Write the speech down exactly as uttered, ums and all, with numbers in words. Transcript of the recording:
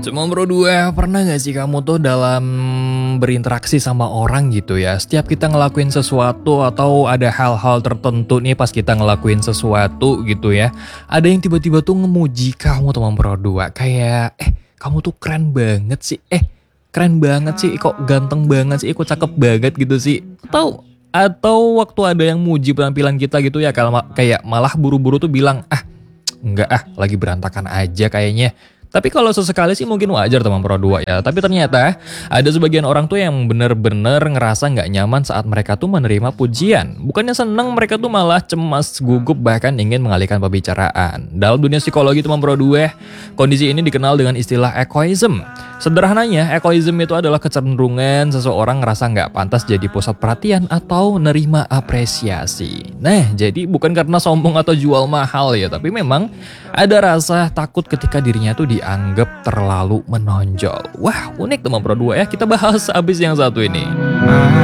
Cuma bro dua, pernah gak sih kamu tuh dalam berinteraksi sama orang gitu ya, setiap kita ngelakuin sesuatu atau ada hal-hal tertentu nih pas kita ngelakuin sesuatu gitu ya, ada yang tiba-tiba tuh ngemuji kamu teman bro dua, kayak eh kamu tuh keren banget sih, eh keren banget sih, kok ganteng banget sih, kok cakep banget gitu sih, atau atau waktu ada yang muji penampilan kita gitu ya, kalau kayak malah buru-buru tuh bilang ah enggak ah lagi berantakan aja kayaknya. Tapi kalau sesekali sih mungkin wajar teman Pro dua ya. Tapi ternyata ada sebagian orang tuh yang bener-bener ngerasa nggak nyaman saat mereka tuh menerima pujian. Bukannya seneng, mereka tuh malah cemas, gugup, bahkan ingin mengalihkan pembicaraan. Dalam dunia psikologi teman Pro dua, kondisi ini dikenal dengan istilah egoism. Sederhananya, egoism itu adalah kecenderungan seseorang ngerasa nggak pantas jadi pusat perhatian atau nerima apresiasi. Nah, jadi bukan karena sombong atau jual mahal ya, tapi memang ada rasa takut ketika dirinya tuh dianggap terlalu menonjol. Wah, unik teman Pro dua ya. Kita bahas abis yang satu ini.